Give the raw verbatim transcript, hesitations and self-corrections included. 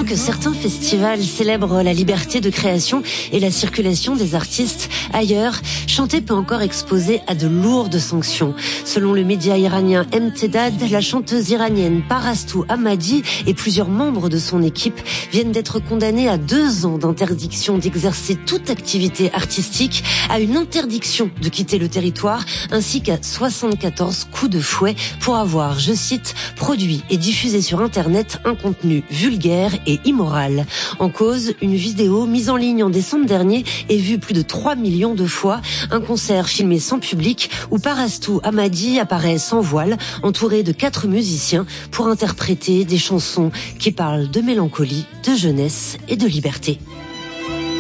que certains festivals célèbrent la liberté de création et la circulation des artistes ailleurs, chanter peut encore exposer à de lourdes sanctions. Selon le média iranien Emtedad, la chanteuse iranienne Parastou Hamadi et plusieurs membres de son équipe viennent d'être condamnés à deux ans d'interdiction d'exercer toute activité artistique, à une interdiction de quitter le territoire, ainsi qu'à soixante-quatorze coups de fouet pour avoir, je cite, produit et diffusé sur Internet un contenu vulgaire et immoral. En cause, une vidéo mise en ligne en décembre dernier et vue plus de trois millions de fois, un concert filmé sans public où Parastou Hamadi apparaît sans voile, entouré de quatre musiciens pour interpréter des chansons qui parlent de mélancolie, de jeunesse et de liberté.